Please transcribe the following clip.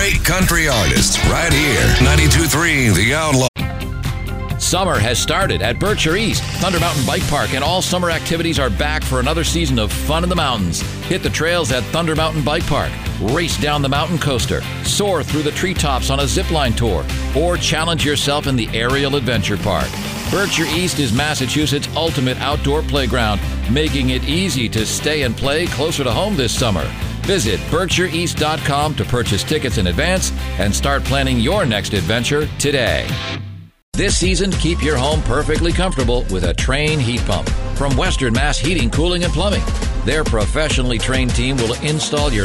great country artists right here. 92.3 The Outlaw. Summer has started at Berkshire East, Thunder Mountain Bike Park, and all summer activities are back for another season of fun in the mountains. Hit the trails at Thunder Mountain Bike Park, race down the mountain coaster, soar through the treetops on a zipline tour, or challenge yourself in the Aerial Adventure Park. Berkshire East is Massachusetts' ultimate outdoor playground, making it easy to stay and play closer to home this summer. Visit BerkshireEast.com to purchase tickets in advance and start planning your next adventure today. This season, keep your home perfectly comfortable with a Trane heat pump from Western Mass Heating, Cooling, and Plumbing. Their professionally trained team will install your